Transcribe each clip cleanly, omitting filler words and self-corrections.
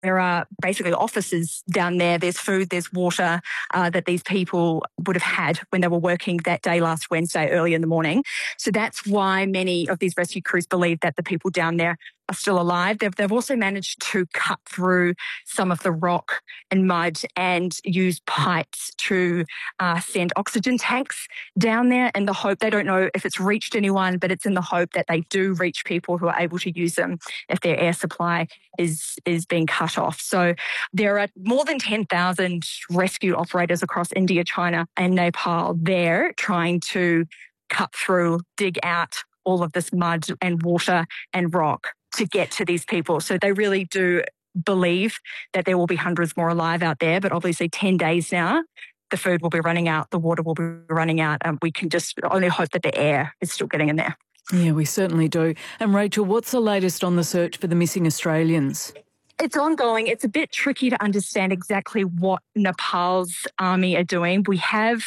There are basically offices down there. There's food, there's water that these people would have had when they were working that day last Wednesday early in the morning. So that's why many of these rescue crews believe that the people down there are still alive. They've also managed to cut through some of the rock and mud and use pipes to send oxygen tanks down there in the hope, they don't know if it's reached anyone, but it's in the hope that they do reach people who are able to use them if their air supply is being cut off. So there are more than 10,000 rescue operators across India, China and Nepal there trying to cut through, dig out all of this mud and water and rock to get to these people. So they really do believe that there will be hundreds more alive out there, but obviously 10 days now, the food will be running out, the water will be running out, and we can just only hope that the air is still getting in there. Yeah, we certainly do. And Rachel, what's the latest on the search for the missing Australians? It's ongoing. It's a bit tricky to understand exactly what Nepal's army are doing. We have,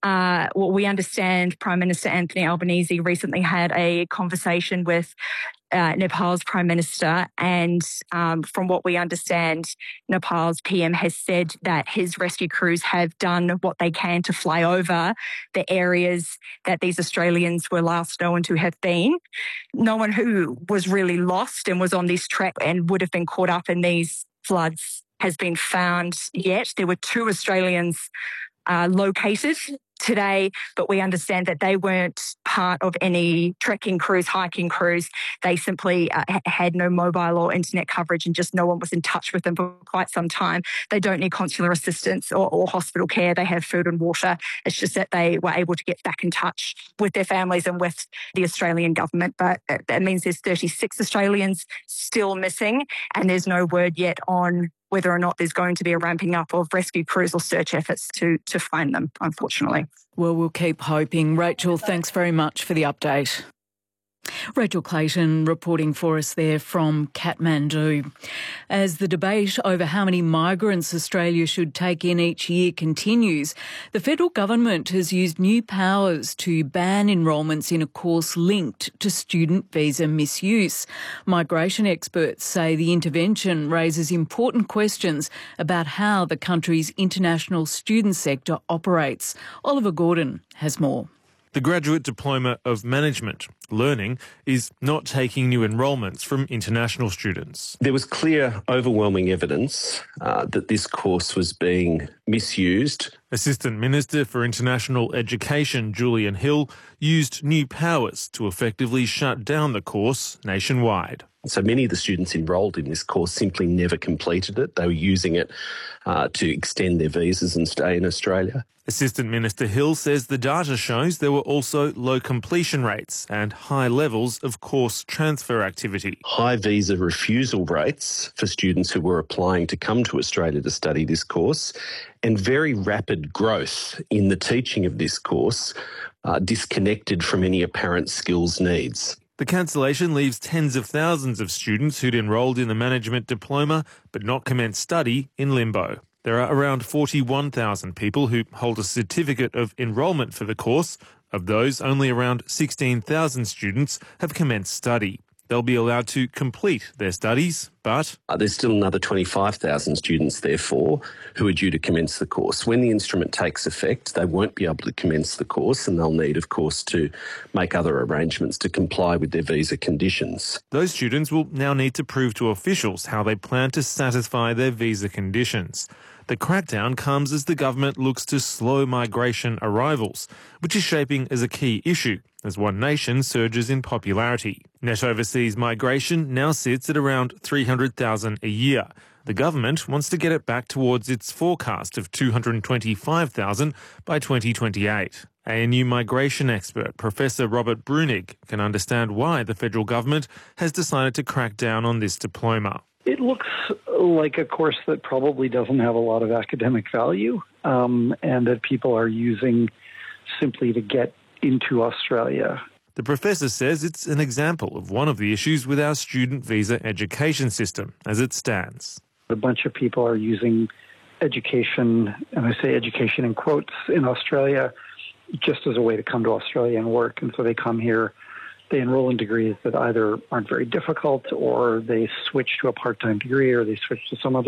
we understand Prime Minister Anthony Albanese recently had a conversation with Nepal's Prime Minister, and from what we understand, Nepal's PM has said that his rescue crews have done what they can to fly over the areas that these Australians were last known to have been. No one who was really lost and was on this trek and would have been caught up in these floods has been found yet. There were 2 Australians located today, but we understand that they weren't part of any trekking crews, hiking crews. They simply had no mobile or internet coverage and just no one was in touch with them for quite some time. They don't need consular assistance or hospital care. They have food and water. It's just that they were able to get back in touch with their families and with the Australian government. But that means there's 36 Australians still missing, and there's no word yet on whether or not there's going to be a ramping up of rescue crews or search efforts to find them, unfortunately. Well, we'll keep hoping. Rachel, thanks very much for the update. Rachel Clayton reporting for us there from Kathmandu. As the debate over how many migrants Australia should take in each year continues, the federal government has used new powers to ban enrolments in a course linked to student visa misuse. Migration experts say the intervention raises important questions about how the country's international student sector operates. Oliver Gordon has more. The Graduate Diploma of Management Learning is not taking new enrolments from international students. There was clear, overwhelming evidence that this course was being misused. Assistant Minister for International Education, Julian Hill, used new powers to effectively shut down the course nationwide. So many of the students enrolled in this course simply never completed it. They were using it to extend their visas and stay in Australia. Assistant Minister Hill says the data shows there were also low completion rates and high levels of course transfer activity. High visa refusal rates for students who were applying to come to Australia to study this course, and very rapid growth in the teaching of this course, disconnected from any apparent skills needs. The cancellation leaves tens of thousands of students who'd enrolled in the management diploma but not commenced study in limbo. There are around 41,000 people who hold a certificate of enrolment for the course. Of those, only around 16,000 students have commenced study. They'll be allowed to complete their studies, but there's still another 25,000 students, therefore, who are due to commence the course. When the instrument takes effect, they won't be able to commence the course, and they'll need, of course, to make other arrangements to comply with their visa conditions. Those students will now need to prove to officials how they plan to satisfy their visa conditions. The crackdown comes as the government looks to slow migration arrivals, which is shaping as a key issue as One Nation surges in popularity. Net overseas migration now sits at around 300,000 a year. The government wants to get it back towards its forecast of 225,000 by 2028. ANU migration expert Professor Robert Brunig can understand why the federal government has decided to crack down on this diploma. It looks like a course that probably doesn't have a lot of academic value, and that people are using simply to get into Australia. The professor says it's an example of one of the issues with our student visa education system as it stands. A bunch of people are using education, and I say education in quotes, in Australia just as a way to come to Australia and work. And so they come here, they enroll in degrees that either aren't very difficult, or they switch to a part-time degree, or they switch to some other